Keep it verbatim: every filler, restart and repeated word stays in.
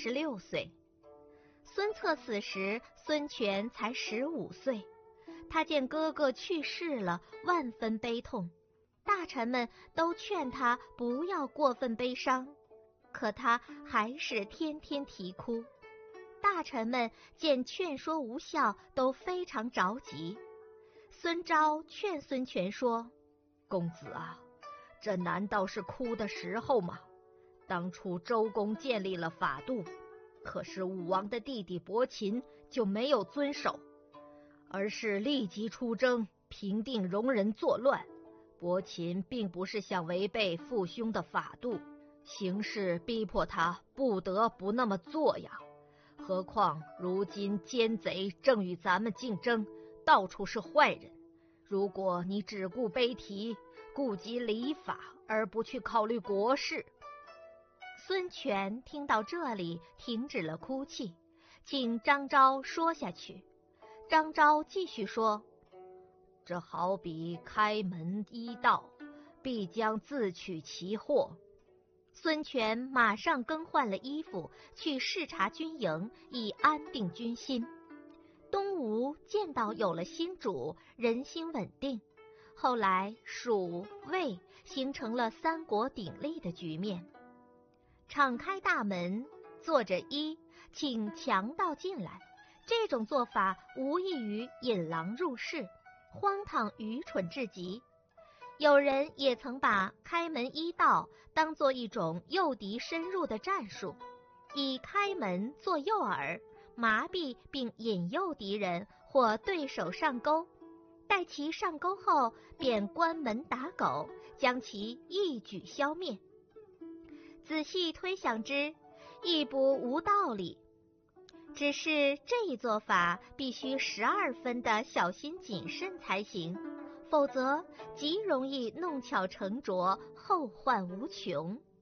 十六岁。孙策死时，孙权才十五岁。他见哥哥去世了，万分悲痛。大臣们都劝他不要过分悲伤，可他还是天天啼哭。大臣们见劝说无效，都非常着急。孙昭劝孙权说：“公子啊，这难道是哭的时候吗？当初周公建立了法度，可是武王的弟弟伯禽就没有遵守，而是立即出征，平定戎人作乱。伯禽并不是想违背父兄的法度，形势逼迫他不得不那么做呀。何况如今奸贼正与咱们竞争，到处是坏人。如果你只顾悲啼，顾及礼法，而不去考虑国事。”孙权听到这里，停止了哭泣，请张昭说下去。张昭继续说：“这好比开门医道，必将自取其祸。”孙权马上更换了衣服，去视察军营，以安定军心。东吴见到有了新主，人心稳定。后来蜀、魏形成了三国鼎立的局面。敞开大门，坐着揖，请强盗进来，这种做法无异于引狼入室，荒唐愚蠢至极。有人也曾把开门一道当作一种诱敌深入的战术，以开门做诱饵，麻痹并引诱敌人或对手上钩，待其上钩后便关门打狗，将其一举消灭。仔细推想之，亦不无道理。只是这一做法必须十二分的小心谨慎才行，否则极容易弄巧成拙，后患无穷。